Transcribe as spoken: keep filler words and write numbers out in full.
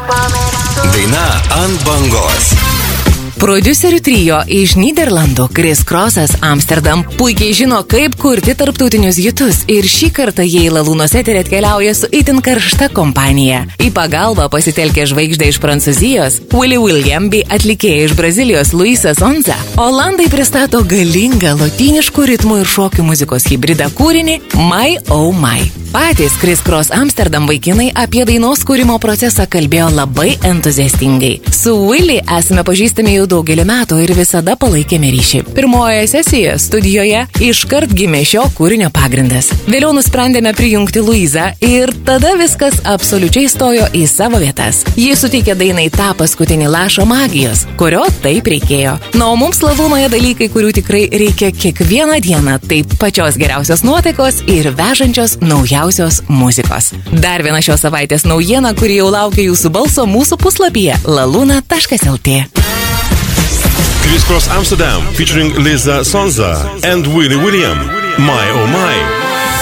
Daina ant bangos. Prodiuserių trijo iš Nyderlandų Chris Crossas Amsterdam puikiai žino, kaip kurti tarptautinius hitus ir šį kartą jie į Lalūnos eterį atkeliauja su itin karšta kompanija. Į pagalbą pasitelkė žvaigždę iš Prancūzijos, Willy William bei atlikėją iš Brazilijos Luisą Sonza. Olandai pristato galingą lotyniškų ritmų ir šokių muzikos hibridą kūrinį My Oh My. Patys Chris Cross Amsterdam vaikinai apie dainos kūrimo procesą kalbėjo labai entuziastingai. Su Willy esame pažįstami jau daugelį metų ir visada palaikėme ryšį. Pirmojoje sesijoje studijoje iškart gimė šio kūrinio pagrindas. Vėliau nusprendėme prijungti Luizą ir tada viskas absoliučiai stojo į savo vietas. Jis suteikė dainai tą paskutinį lašą magijos, kurio taip reikėjo. Na, o mums Lalūnoje dalykai, kurių tikrai reikia kiekvieną dieną, tai pačios geriausios nuotaikos ir vežančios naujausios muzikos. Dar viena šios savaitės naujiena, kuri jau laukia jūsų balso mūsų puslapyje laluna taškas lt. Chris Cross Amsterdam featuring Luisa Sonza and Willy William. My Oh My.